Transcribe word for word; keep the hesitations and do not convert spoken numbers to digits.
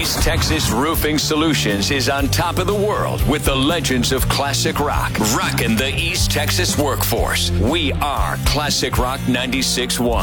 East Texas Roofing Solutions is on top of the world with the legends of classic rock, rocking the East Texas workforce. We are Classic Rock ninety-six point one.